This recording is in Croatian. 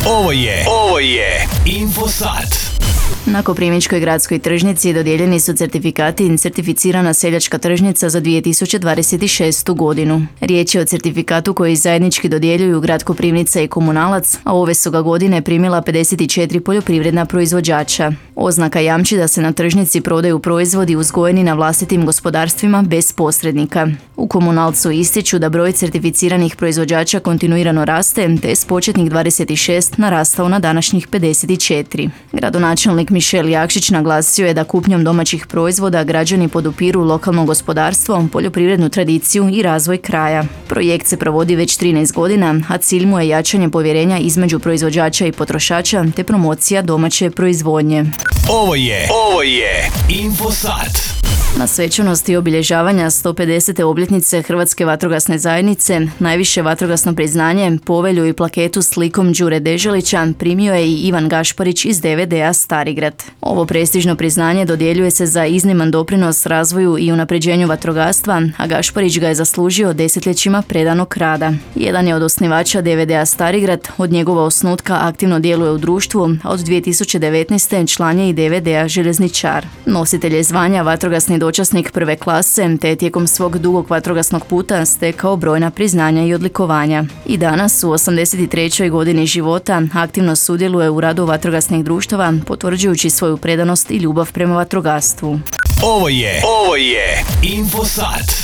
Ovo je Infosat. Na Koprivničkoj gradskoj tržnici dodijeljeni su certifikati i certificirana seljačka tržnica za 2026. godinu. Riječ je o certifikatu koji zajednički dodjeljuju grad Koprivnica i Komunalac, a ove su ga godine primila 54 poljoprivredna proizvođača. Oznaka jamči da se na tržnici prodaju proizvodi uzgojeni na vlastitim gospodarstvima bez posrednika. U Komunalcu ističu da broj certificiranih proizvođača kontinuirano raste, te je s početnih 26 narastao na današnjih 54. Gradonačelnik Mišel Jakšić naglasio je da kupnjom domaćih proizvoda građani podupiru lokalno gospodarstvo, poljoprivrednu tradiciju i razvoj kraja. Projekt se provodi već 13 godina, a cilj mu je jačanje povjerenja između proizvođača i potrošača te promocija domaće proizvodnje. Ovo je Infosat. Na svečanosti obilježavanja 150. obljetnice Hrvatske vatrogasne zajednice najviše vatrogasno priznanje, povelju i plaketu s likom Đure Deželića primio je i Ivan Gašparić iz DVD-a Starigrad. Ovo prestižno priznanje dodjeljuje se za izniman doprinos razvoju i unapređenju vatrogastva, a Gašparić ga je zaslužio desetljećima predanog rada. Jedan je od osnivača DVD-a Starigrad, od njegova osnutka aktivno djeluje u društvu, a od 2019. član je i DVD-a Željezničar. Nositelj je zvanja vatrogasni dočasnik prve klase, te je tijekom svog dugog vatrogasnog puta stekao brojna priznanja i odlikovanja. I danas, u 83. godini života, aktivno sudjeluje u radu vatrogasnih društava, potvrđujući svoju predanost i ljubav prema vatrogastvu. Ovo je Infosat.